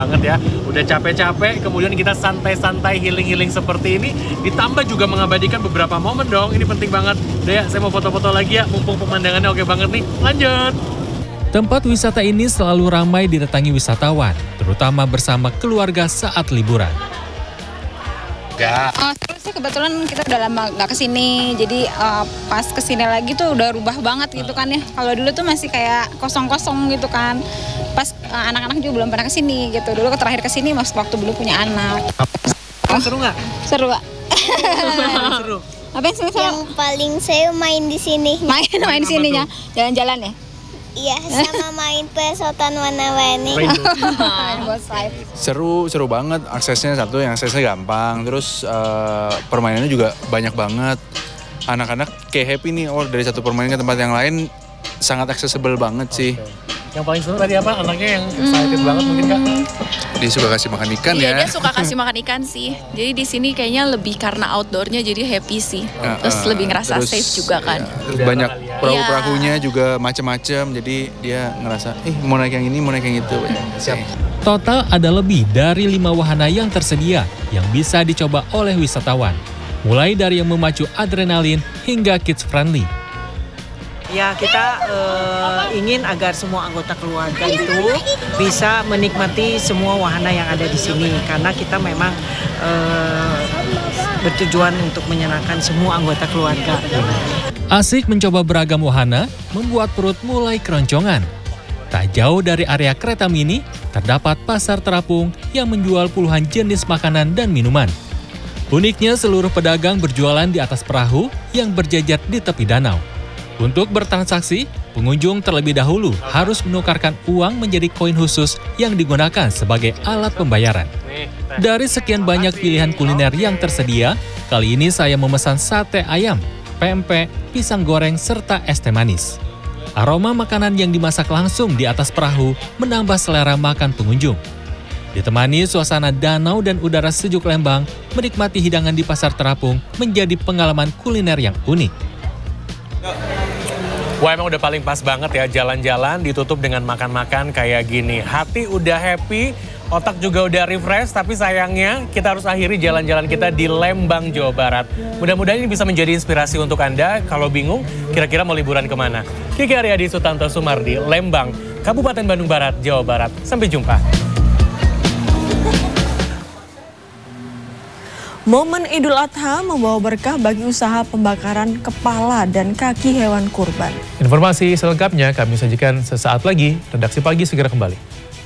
banget ya, udah capek-capek, kemudian kita santai-santai healing-healing seperti ini, ditambah juga mengabadikan beberapa momen dong, ini penting banget. Udah ya, saya mau foto-foto lagi ya, mumpung pemandangannya oke banget nih, lanjut! Tempat wisata ini selalu ramai didatangi wisatawan, terutama bersama keluarga saat liburan. Terus sih kebetulan kita udah lama nggak kesini, jadi pas kesini lagi tuh udah rubah banget gitu kan ya. Kalau dulu tuh masih kayak kosong-kosong gitu kan. Pas anak-anak juga belum pernah kesini gitu. Dulu terakhir kesini waktu belum punya anak. Seru nggak? Seru, Kak. Seru. Apa yang seru? Yang paling saya main di sini. Main sininya, jalan-jalan ya. Iya, sama main pesotan warna-warni. Seru banget, aksesnya aksesnya gampang, terus permainannya juga banyak banget. Anak-anak kayak happy nih, dari satu permainan ke tempat yang lain sangat accessible banget sih. Yang paling seru tadi apa? Anaknya yang excited banget mungkin Kak? Dia suka kasih makan ikan ya. Iya, dia suka kasih makan ikan sih. Jadi di sini kayaknya lebih karena outdoornya jadi happy sih. Terus lebih ngerasa safe juga kan. Ya, banyak perahu-perahunya juga macam-macam, jadi dia ngerasa, mau naik yang ini, mau naik yang itu. Siap. Total ada lebih dari 5 wahana yang tersedia yang bisa dicoba oleh wisatawan. Mulai dari yang memacu adrenalin hingga kids friendly. Ya, kita ingin agar semua anggota keluarga itu bisa menikmati semua wahana yang ada di sini. Karena kita memang bertujuan untuk menyenangkan semua anggota keluarga. Asik mencoba beragam wahana, membuat perut mulai keroncongan. Tak jauh dari area kereta mini, terdapat pasar terapung yang menjual puluhan jenis makanan dan minuman. Uniknya seluruh pedagang berjualan di atas perahu yang berjajar di tepi danau. Untuk bertransaksi, pengunjung terlebih dahulu harus menukarkan uang menjadi koin khusus yang digunakan sebagai alat pembayaran. Dari sekian banyak pilihan kuliner yang tersedia, kali ini saya memesan sate ayam, pempek, pisang goreng, serta es teh manis. Aroma makanan yang dimasak langsung di atas perahu menambah selera makan pengunjung. Ditemani suasana danau dan udara sejuk Lembang, menikmati hidangan di pasar terapung menjadi pengalaman kuliner yang unik. Wah, emang udah paling pas banget ya jalan-jalan ditutup dengan makan-makan kayak gini. Hati udah happy, otak juga udah refresh, tapi sayangnya kita harus akhiri jalan-jalan kita di Lembang, Jawa Barat. Mudah-mudahan ini bisa menjadi inspirasi untuk Anda. Kalau bingung, kira-kira mau liburan kemana? Kiki Aryadi, Sutanto Sumardi, Lembang, Kabupaten Bandung Barat, Jawa Barat. Sampai jumpa. Momen Idul Adha membawa berkah bagi usaha pembakaran kepala dan kaki hewan kurban. Informasi selengkapnya kami sajikan sesaat lagi. Redaksi Pagi segera kembali.